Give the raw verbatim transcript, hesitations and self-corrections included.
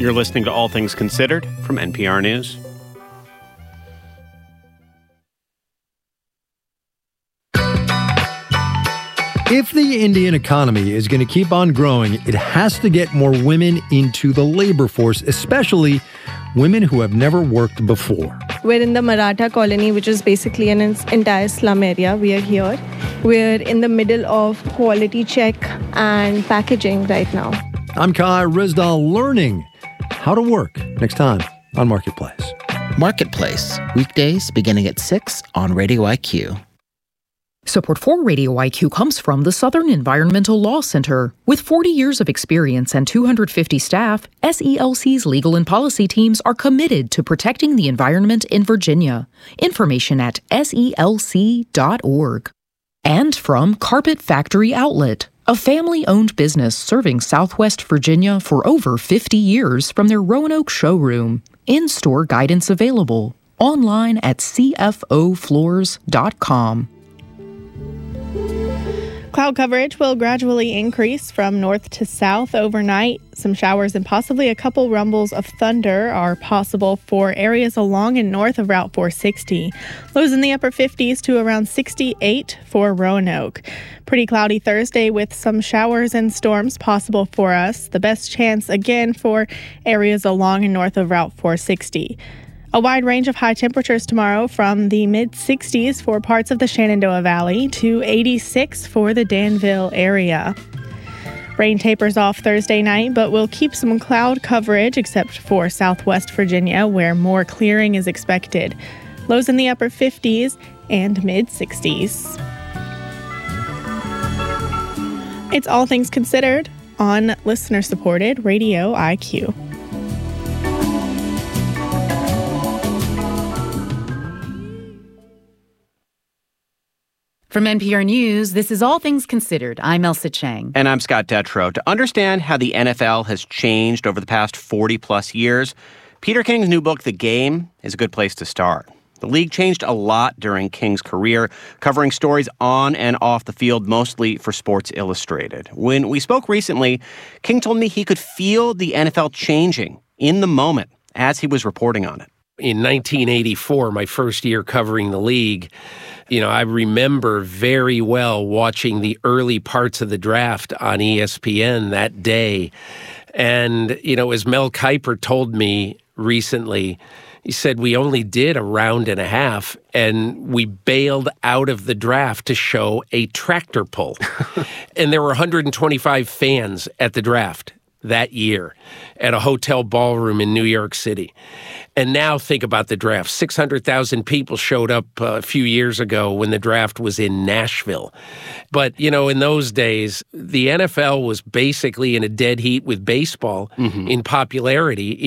You're listening to All Things Considered from N P R News. If the Indian economy is going to keep on growing, it has to get more women into the labor force, especially women who have never worked before. We're in the Maratha colony, which is basically an entire slum area. We are here. We're in the middle of quality check and packaging right now. I'm Kai Rizdal, learning how to work next time on Marketplace. Marketplace, weekdays beginning at six on Radio I Q. Support for Radio I Q comes from the Southern Environmental Law Center. With forty years of experience and two hundred fifty staff, S E L C's legal and policy teams are committed to protecting the environment in Virginia. Information at S E L C dot org. And from Carpet Factory Outlet, a family-owned business serving Southwest Virginia for over fifty years from their Roanoke showroom. In-store guidance available. Online at C F O floors dot com. Cloud coverage will gradually increase from north to south overnight. Some showers and possibly a couple rumbles of thunder are possible for areas along and north of Route four sixty. Lows in the upper fifties to around sixty-eight for Roanoke. Pretty cloudy Thursday with some showers and storms possible for us. The best chance again for areas along and north of Route four sixty. A wide range of high temperatures tomorrow, from the mid-sixties for parts of the Shenandoah Valley to eighty-six for the Danville area. Rain tapers off Thursday night, but we'll keep some cloud coverage except for Southwest Virginia, where more clearing is expected. Lows in the upper fifties and mid-sixties. It's All Things Considered on listener-supported Radio I Q. From N P R News, this is All Things Considered. I'm Elsa Chang. And I'm Scott Detrow. To understand how the N F L has changed over the past forty-plus years, Peter King's new book, The Game, is a good place to start. The league changed a lot during King's career, covering stories on and off the field, mostly for Sports Illustrated. When we spoke recently, King told me he could feel the N F L changing in the moment as he was reporting on it. In nineteen eighty-four, my first year covering the league, you know, I remember very well watching the early parts of the draft on E S P N that day. And, you know, as Mel Kiper told me recently, he said we only did a round and a half and we bailed out of the draft to show a tractor pull. And there were one hundred twenty-five fans at the draft that year at a hotel ballroom in New York City. And now think about the draft. six hundred thousand people showed up uh, a few years ago when the draft was in Nashville. But, you know, in those days, the N F L was basically in a dead heat with baseball mm-hmm. in popularity.